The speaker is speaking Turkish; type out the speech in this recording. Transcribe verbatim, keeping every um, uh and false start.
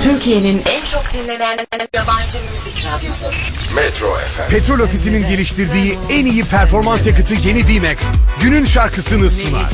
Türkiye'nin en çok dinlenen yabancı müzik radyosu Metro F M. Petrol Ofisi'nin geliştirdiği en iyi performans yakıtı yeni D-Max günün şarkısını sunar.